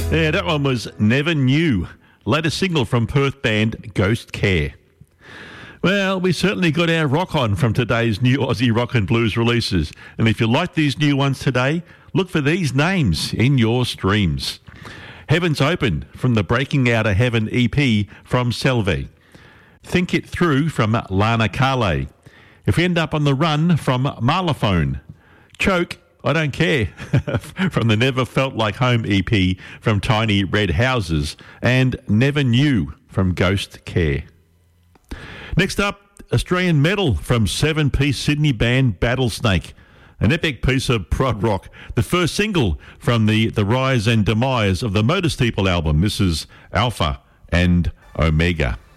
Yeah, that one was Never Knew. Latest single from Perth band Ghost Care. Well, we certainly got our rock on from today's new Aussie rock and blues releases. And if you like these new ones today, look for these names in your streams. Heaven's Open from the Breaking Out of Heaven EP from Selve. Think It Through from Lana Kale. If you end up on the run from Marlaphone. Choke, I Don't Care from the Never Felt Like Home EP from Tiny Red Houses. And Never Knew from Ghost Care. Next up, Australian Metal from 7-piece Sydney band Battlesnake. An epic piece of prog rock. The first single from the rise and demise of the Motor Steeple album. This is Alpha and Omega.